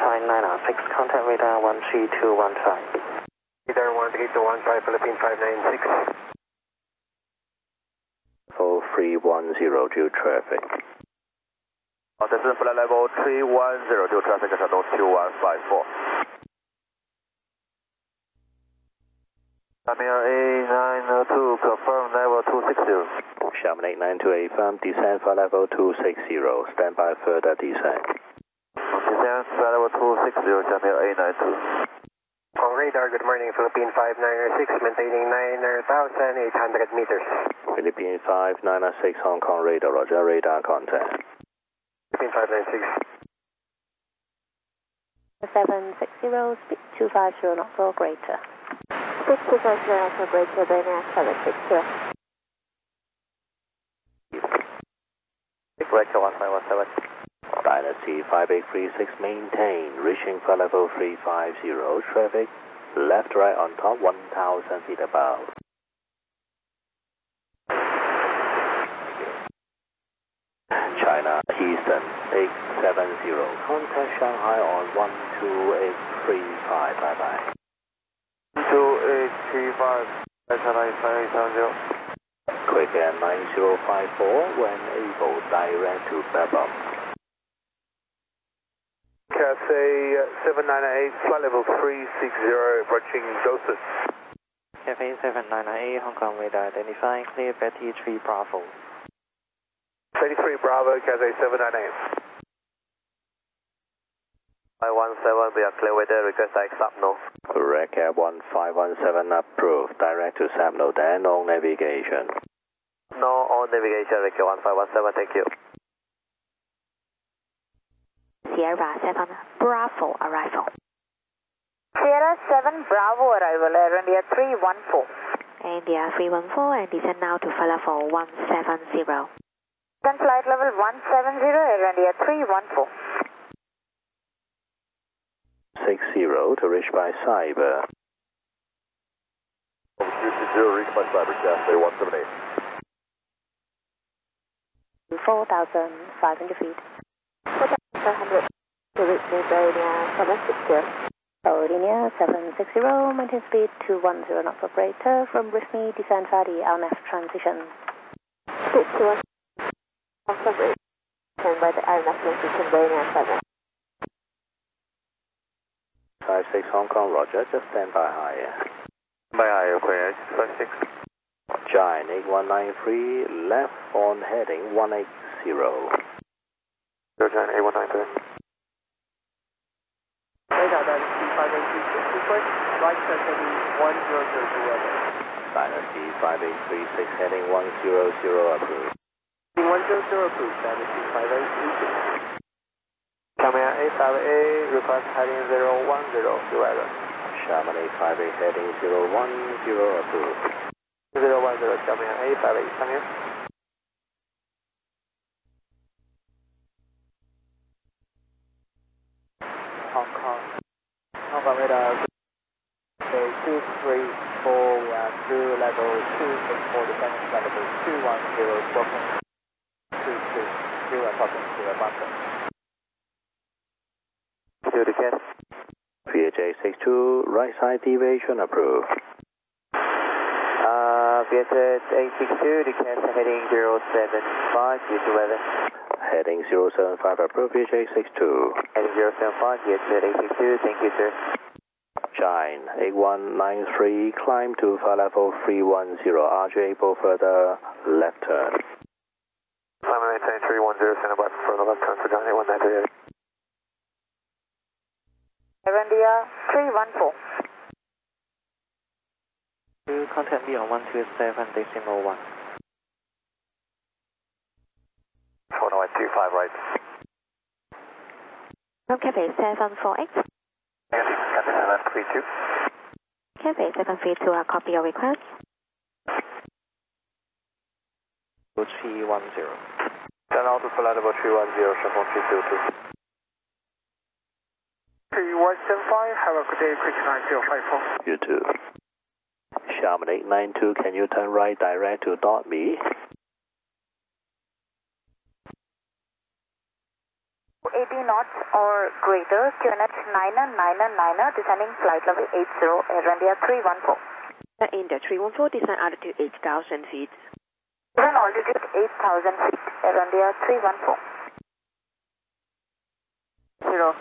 China 906, contact radar 13215. Radar 13215, Philippine 596. 4310 due traffic. This is flight level 310 due traffic, Channel 2154. Xiamen A902, confirm level 260. Xiamen 892 affirm, descend for level 260, stand by further descent. Descend flight level 260, Xiamen A92. On radar, good morning, Philippine 596, maintaining 9,800 meters. Philippine 596 Hong Kong radar, roger, radar contact. Philippine 596. 760, speed 250 knots or greater. Speed 250 knots or greater, Dana 760. Correct, 1517. Dynasty 5836 maintain, reaching for level 350, traffic left right on top 1000 feet above. China Eastern 870, contact Shanghai on 12835, bye bye. 12835, China 5870. Quick and 9054 when able, direct to Babum. Cathay 798, flight level 360, approaching Joseph. Cathay 798, Hong Kong radar identifying clear Betty 3 Bravo. 33 Bravo, Cathay 798. 517, we are clear with the request I accept no. Correct, Air 1517 approved, direct to Samno, then on navigation. No on navigation, request 1517, thank you. Sierra 7 Bravo arrival. Sierra 7 Bravo arrival, Air India 314. India 314 and descend now to flight level 170. Then flight level 170, Air India 314. 60 to reach by Cyber. 260, reach by Cyber, Cathay 178. 4,500 feet. 4,500 to reach Lithuania 760. Lithuania 760, maintain speed 210 knots operator from Rifmi, descend via the LNAV transition. Speed 210 knots operator, and by the LNAV transition, Lithuania 7. 56 Hong Kong, roger, just stand by higher. By higher, clear, 56. Giant 8193, left on heading 180. Giant 8193. Radar Dynasty 5836, request right turn heading 1002 weather. Dynasty 5836, heading 100 approved. 100 approved, Dynasty 5836. Xiamen A58, request heading 010, weather. Xiamen A58, heading 010 approved. 010, Xiamen A58, come here. Hong Kong radar 234, we are through level 264, descending flight level 210, broken 220, approaching to the bunker. To the cat. VHA 62, right side deviation approved. VHA 862, the cat heading 075, due to weather. Heading 075 approved, VHA 62. Heading 075, VHA 862, thank you sir. Giant 8193, climb to flight level 310, RJ able further left turn. Climb 310, send about further left turn for Giant 8193. Air India 314. You contact me on 127.1. 4125 right. From Cathay 748. Cathay 732. Cathay 732, a copy your request. 310. Then out to flight level 310, Shanghai 302. 3175, have a good day, quick 9054. You too. Xiamen 892, can you turn right direct to dot me? 80 knots or greater, QNH 9999, descending flight level 80, Air India 314. Air India 314, descend altitude 8,000 feet. Descend altitude 8,000 feet, Air India 314. 0.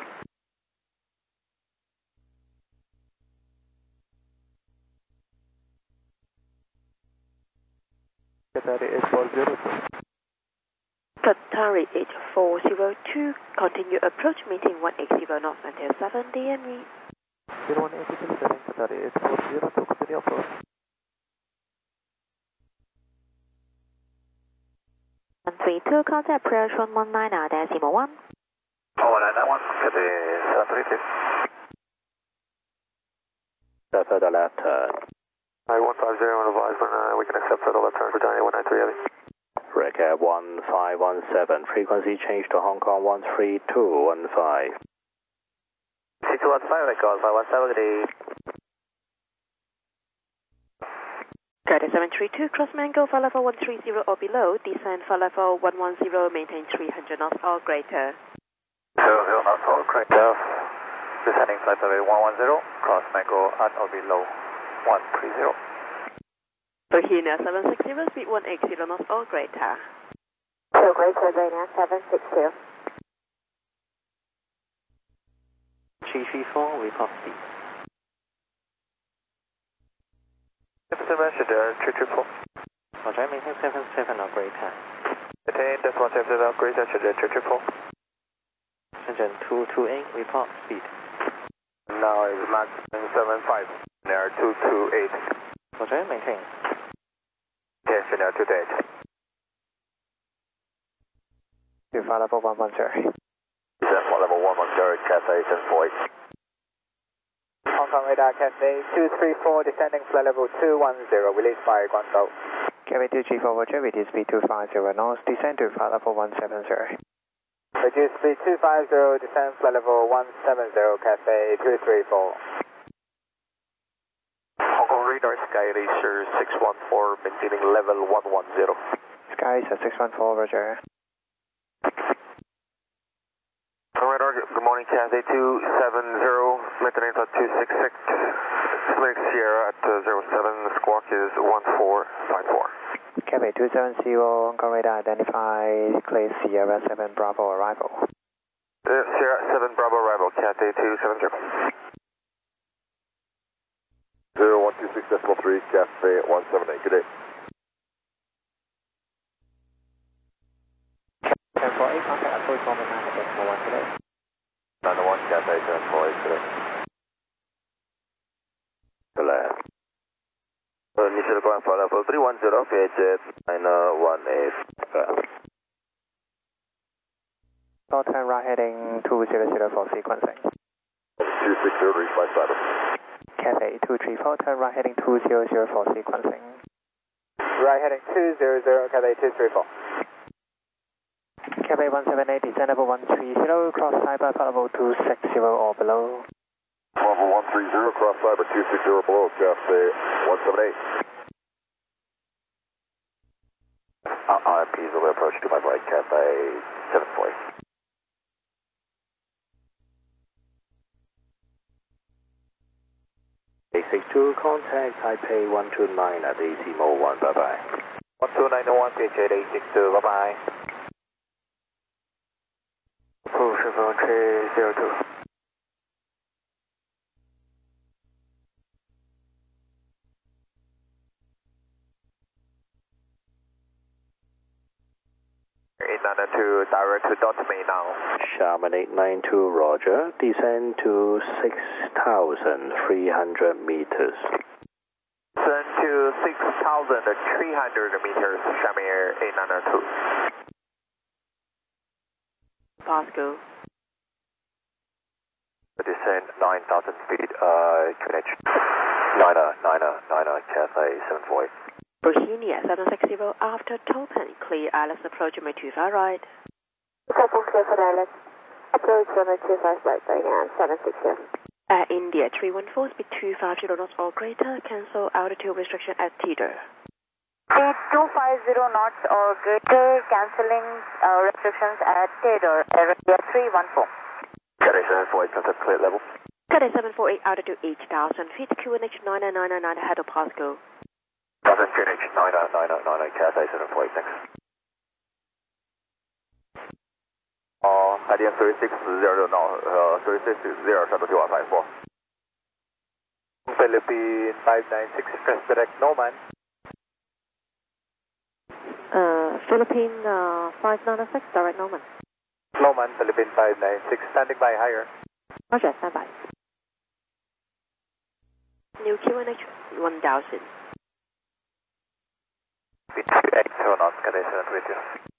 Qatari 8402, continue approach, meeting 180 knots until 7 DME. 0180 setting Qatari 8402, continue approach. 132, contact approach 119.1. 191, Cathay 732. Step to the left turn. 150 on advisement, we can accept for the left turn for Johnny 193 heavy. Recap 1517, frequency change to Hong Kong 13215. 6215, record 517. Guide 732, cross mango for level 130 or below, descend for level 110, maintain 300 knots or greater. 00 knots or greater. Descending flight level 110, cross mango at or below 130. Bohemia 760, speed 180 knots or greater. So greater, Bohemia 760. 334, report speed. Should 334. Roger, maintain 77 or greater. Attain decimal 77 or greater, should 334. Engine 228, report speed. Now is Max 75, near 228. Roger, maintain. Yes, near 228. You fly level 110. Descent level 110, Cathay 748. Hong Kong radar Cathay 234, descending flight level 210, released by Guangzhou. Cathay 234, Roger, reduce speed 250 knots, descend to flight level 170. Reduce speed 250, descend flight level 170, Cathay 234. Hong Kong radar Sky Laser 614, maintaining level 110. Sky 614, Roger. Radar, good morning, Cathay 270, maintaining at 266. Sonic Sierra at 07, squawk is 1454. Cathay 270, Hong Kong radar identify, clear Sierra 7 Bravo arrival. Sierra 7 Bravo arrival, Cathay 270. 0126.3, Cathay 178, good day. 748, contact approach moment 9 again for 1 today. 901, Cathay 748, good day. To left. Initial climb for level 310, VHF 918. Short turn right heading 200 for sequencing. 260, reach by status. Cathay 234, turn right heading 200 for sequencing. Right heading 200, Cathay 234. Cathay 178, descend level 130, cross cyber level 260 or below. Level 130, cross cyber 260 below, Cathay 178. IMPs will approach to my right, Cathay 740. A62, contact Taipei 129 at AC Mode 1, bye-bye. 12901, PH8 A62, bye-bye. Approve 302. To direct to dot me now. Sharman 892, roger. Descend to 6,300 meters. Descend to 6,300 meters, Shamir 892. Pasco. Descend 9,000 feet, QNH 9, Cathay 748. Bohemia 760, after Topan, clear Alice approach my 25 right. Couple clear for Alice. Approach 125 right, Bohemia 760. Air India 314, speed 250 knots or greater, cancel altitude restriction at Teeter. Speed 250 knots or greater, cancelling restrictions at Theodore, area 314. Cathay 748, contact clear level. Cathay 748, altitude 8,000 feet, QNH 99999, head of Pasco. 1000 QNH 99999, Cathay 748, thanks. IDM 3600 now, 3600, shuttle 2154. Philippine 596, press direct, no man. Philippine 596, direct Norman. No man, Philippine 596, standing by higher. Roger, stand by. New QNH 1000. Speed 280 knots, Cathay 720.